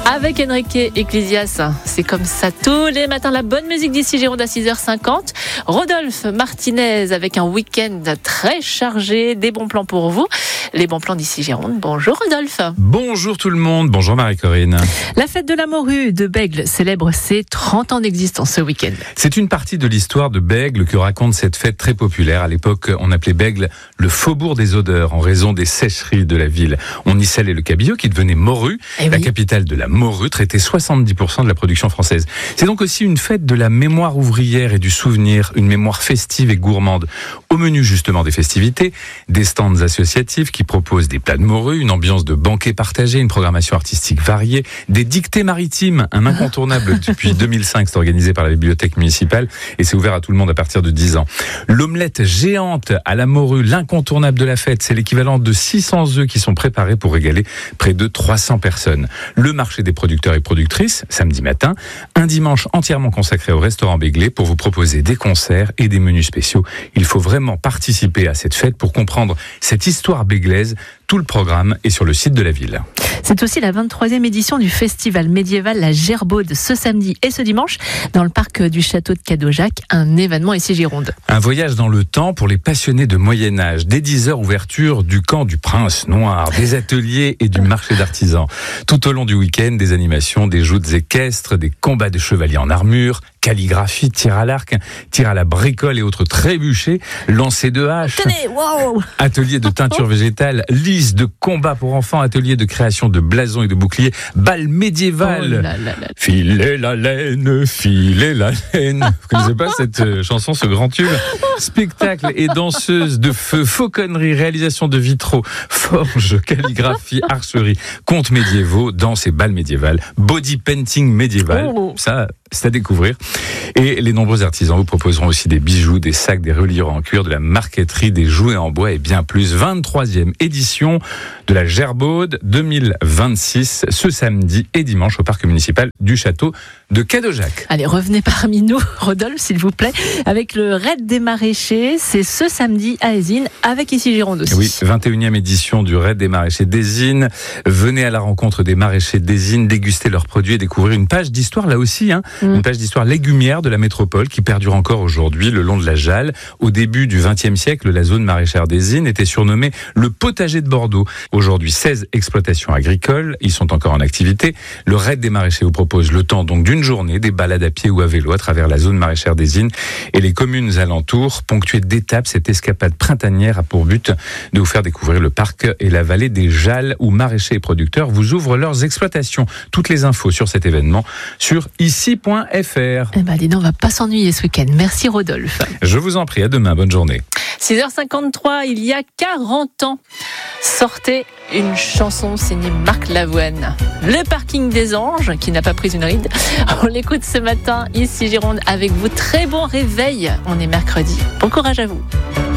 Avec Enrique Ecclesias. C'est comme ça tous les matins, la bonne musique d'ici Gironde à 6h50. Rodolphe Martinez avec un week-end très chargé, des bons plans pour vous. Les bons plans d'ici Gironde. Bonjour Rodolphe. Bonjour tout le monde, bonjour Marie-Corinne. La fête de la morue de Bègle célèbre ses 30 ans d'existence ce week-end. C'est une partie de l'histoire de Bègle que raconte cette fête très populaire. À l'époque, on appelait Bègle le faubourg des odeurs en raison des sécheries de la ville. On y salait le cabillaud qui devenait morue, la capitale de la morue, traitait 70% de la production française. C'est donc aussi une fête de la mémoire ouvrière et du souvenir, une mémoire festive et gourmande. Au menu justement des festivités, des stands associatifs qui proposent des plats de morue, une ambiance de banquet partagé, une programmation artistique variée, des dictées maritimes, un incontournable depuis 2005, c'est organisé par la bibliothèque municipale et c'est ouvert à tout le monde à partir de 10 ans. L'omelette géante à la morue, l'incontournable de la fête, c'est l'équivalent de 600 œufs qui sont préparés pour régaler près de 300 personnes. Le marché des producteurs et productrices, samedi matin, un dimanche entièrement consacré au restaurant Béglé pour vous proposer des concerts et des menus spéciaux. Il faut vraiment participer à cette fête pour comprendre cette histoire béglaise. Tout le programme est sur le site de la ville. C'est aussi la 23e édition du festival médiéval La Gerbaude ce samedi et ce dimanche dans le parc du château de Cadojac, un événement ici Gironde. Un voyage dans le temps pour les passionnés de Moyen-Âge. Dès 10h, ouverture du camp du Prince Noir, des ateliers et du marché d'artisans. Tout au long du week-end, des animations, des joutes équestres, des combats de chevaliers en armure, calligraphie, tir à l'arc, tir à la bricole et autres trébuchets, lancer de haches, atelier de teinture végétale, lisse de combat pour enfants, atelier de création de blasons et de boucliers, bal médiéval, filez la laine, filez la laine. Vous connaissez pas cette chanson, ce grand tube? Spectacle et danseuse de feu, fauconnerie, réalisation de vitraux, forge, calligraphie, archerie, contes médiévaux, danse et bal médiéval, body painting médiéval. Ça, c'est à découvrir. Et les nombreux artisans vous proposeront aussi des bijoux, des sacs, des reliures en cuir, de la marqueterie, des jouets en bois et bien plus. 23e édition de la Gerbaude 2026, ce samedi et dimanche au parc municipal du château de Cadojac. Allez, revenez parmi nous, Rodolphe, s'il vous plaît, avec le Raid des Maraîchers. C'est ce samedi à Ésine, avec ici Gironde aussi. Oui, 21e édition du Raid des Maraîchers d'Ésine. Venez à la rencontre des maraîchers d'Ésine, déguster leurs produits et découvrir une page d'histoire là aussi, une page d'histoire légumière de la métropole qui perdure encore aujourd'hui le long de la Jalle. Au début du XXe siècle, la zone maraîchère d'Ésine était surnommée le potager de Bordeaux. Aujourd'hui, 16 exploitations agricoles, ils sont encore en activité. Le Raid des Maraîchers vous propose le temps donc d'une journée, des balades à pied ou à vélo à travers la zone maraîchère d'Ésine et les communes alentours, ponctuées d'étapes. Cette escapade printanière a pour but de vous faire découvrir le parc et la vallée des Jalles où maraîchers et producteurs vous ouvrent leurs exploitations. Toutes les infos sur cet événement sur ici.fr. Eh ben, dis donc, on va pas s'ennuyer ce week-end. Merci Rodolphe. Je vous en prie, à demain, bonne journée. 6h53, il y a 40 ans, sortait une chanson signée Marc Lavoine. Le parking des anges, qui n'a pas pris une ride. On l'écoute ce matin, ici Gironde, avec vous. Très bon réveil. On est mercredi. Bon courage à vous.